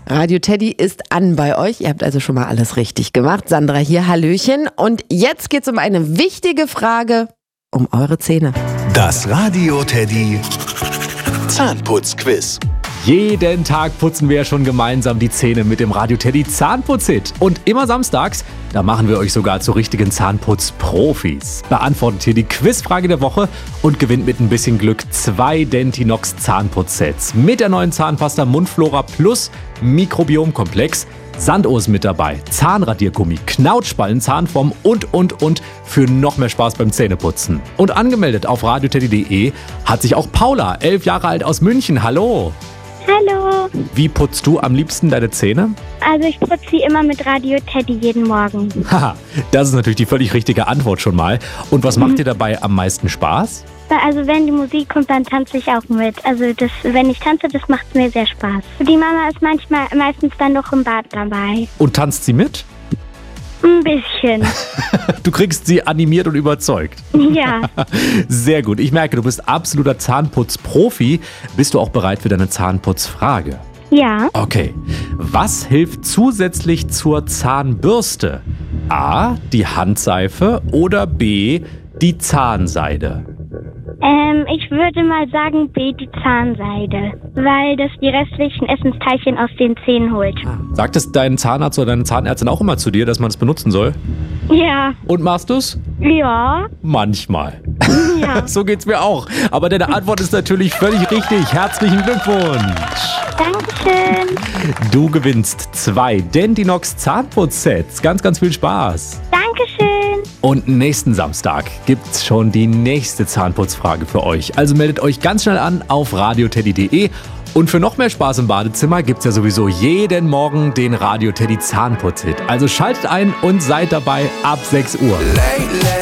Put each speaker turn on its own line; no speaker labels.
Radio Teddy ist an bei euch. Ihr habt also schon mal alles richtig gemacht. Sandra hier, hallöchen. Und jetzt geht's um eine wichtige Frage, um eure Zähne.
Das Radio Teddy Zahnputzquiz.
Jeden Tag putzen wir ja schon gemeinsam die Zähne mit dem Radio Teddy Zahnputz-Hit. Und immer samstags, da machen wir euch sogar zu richtigen Zahnputzprofis. Beantwortet hier die Quizfrage der Woche und gewinnt mit ein bisschen Glück 2 Dentinox Zahnputzsets. Mit der neuen Zahnpasta Mundflora Plus Mikrobiomkomplex. Sandohr ist mit dabei, Zahnradiergummi, Knautschballen, Zahnform und für noch mehr Spaß beim Zähneputzen. Und angemeldet auf radioteddy.de hat sich auch Paula, 11 Jahre alt aus München. Hallo!
Hallo.
Wie putzt du am liebsten deine Zähne?
Also ich putze sie immer mit Radio Teddy jeden Morgen.
Haha, das ist natürlich die völlig richtige Antwort schon mal. Und was macht dir dabei am meisten Spaß?
Also wenn die Musik kommt, dann tanze ich auch mit. Also wenn ich tanze, das macht mir sehr Spaß. Die Mama ist meistens dann noch im Bad dabei.
Und tanzt sie mit?
Ein bisschen.
Du kriegst sie animiert und überzeugt.
Ja.
Sehr gut. Ich merke, du bist absoluter Zahnputzprofi. Bist du auch bereit für deine Zahnputzfrage?
Ja.
Okay. Was hilft zusätzlich zur Zahnbürste? A, die Handseife oder B, die Zahnseide?
Ich würde mal sagen B, die Zahnseide, weil das die restlichen Essensteilchen aus den Zähnen holt.
Sagt es dein Zahnarzt oder deine Zahnärztin auch immer zu dir, dass man es benutzen soll?
Ja.
Und machst du's?
Ja.
Manchmal.
Ja.
So geht's mir auch. Aber deine Antwort ist natürlich völlig richtig. Herzlichen Glückwunsch.
Dankeschön.
Du gewinnst 2 Dentinox Zahnputzsets. Ganz, ganz viel Spaß.
Dankeschön.
Und nächsten Samstag gibt's schon die nächste Zahnputzfrage für euch. Also meldet euch ganz schnell an auf radioteddy.de. Und für noch mehr Spaß im Badezimmer gibt's ja sowieso jeden Morgen den Radio Teddy Zahnputz-Hit. Also schaltet ein und seid dabei ab 6 Uhr.